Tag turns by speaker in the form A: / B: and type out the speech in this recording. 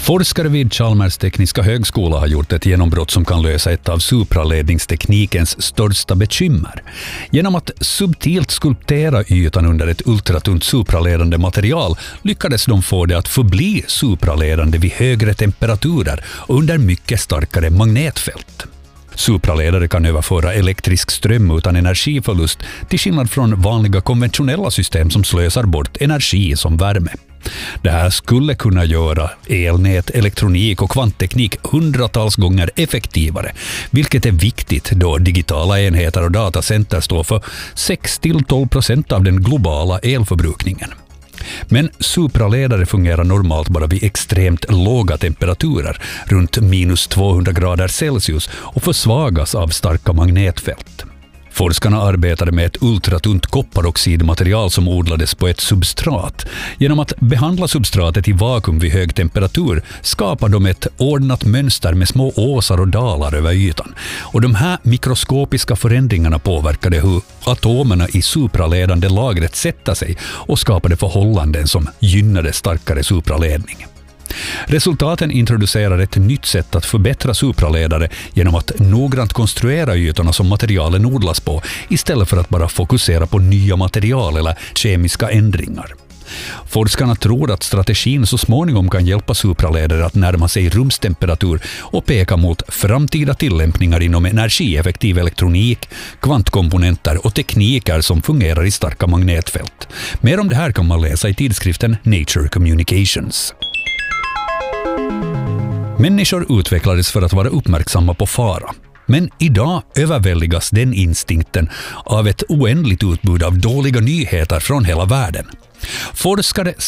A: Forskare vid Chalmers tekniska högskola har gjort ett genombrott som kan lösa ett av supraledningsteknikens största bekymmer. Genom att subtilt skulptera ytan under ett ultratunt supraledande material lyckades de få det att förbli supraledande vid högre temperaturer och under mycket starkare magnetfält. Supraledare kan överföra elektrisk ström utan energiförlust till skillnad från vanliga konventionella system som slösar bort energi som värme. Det här skulle kunna göra elnät, elektronik och kvantteknik hundratals gånger effektivare, vilket är viktigt då digitala enheter och datacenter står för 6-12% av den globala elförbrukningen. Men supraledare fungerar normalt bara vid extremt låga temperaturer, runt minus 200 grader Celsius, och försvagas av starka magnetfält. Forskarna arbetade med ett ultratunt kopparoxidmaterial som odlades på ett substrat. Genom att behandla substratet i vakuum vid hög temperatur skapar de ett ordnat mönster med små åsar och dalar över ytan. Och de här mikroskopiska förändringarna påverkade hur atomerna i supraledande lagret sätter sig och skapade förhållanden som gynnade starkare supraledning. Resultaten introducerar ett nytt sätt att förbättra supraledare genom att noggrant konstruera ytorna som materialen odlas på istället för att bara fokusera på nya material eller kemiska ändringar. Forskarna tror att strategin så småningom kan hjälpa supraledare att närma sig rumstemperatur och peka mot framtida tillämpningar inom energieffektiv elektronik, kvantkomponenter och tekniker som fungerar i starka magnetfält. Mer om det här kan man läsa i tidskriften Nature Communications. Människor utvecklades för att vara uppmärksamma på fara. Men idag överväldigas den instinkten av ett oändligt utbud av dåliga nyheter från hela världen. Forskare